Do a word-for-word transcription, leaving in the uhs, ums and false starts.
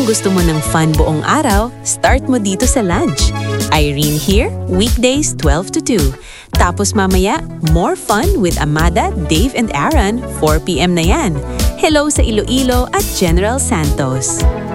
Kung gusto mo ng fun buong araw, start mo dito sa lunch. Irene here, weekdays twelve to two. Tapos mamaya, more fun with Amada, Dave and Aaron, four p m na yan. Hello sa Iloilo at General Santos.